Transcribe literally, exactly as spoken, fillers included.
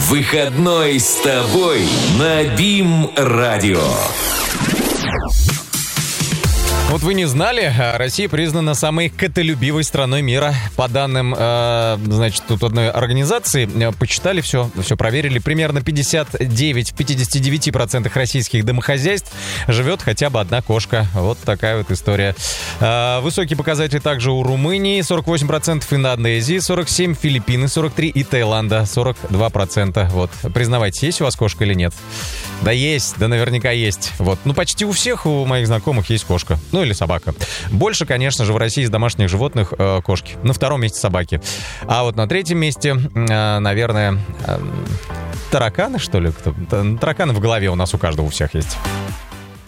Выходной с тобой на БИМ-радио. Вот вы не знали, Россия признана самой котолюбивой страной мира. По данным, э, значит, тут одной организации, почитали все, все проверили. Примерно пятьдесят девять в пятидесяти девяти процентах российских домохозяйств живет хотя бы одна кошка. Вот такая вот история. Э, высокие показатели также у Румынии, сорок восемь процентов, Индонезии, сорок семь процентов, Филиппины, сорок три процента и Таиланда, сорок два процента. Вот. Признавайтесь, есть у вас кошка или нет? Да есть, да наверняка есть. Вот. Ну, почти у всех у моих знакомых есть кошка. Ну, или собака. Больше, конечно же, в России из домашних животных э, кошки. На втором месте собаки. А вот на третьем месте, э, наверное, э, тараканы, что ли? Тараканы в голове у нас у каждого, у всех есть.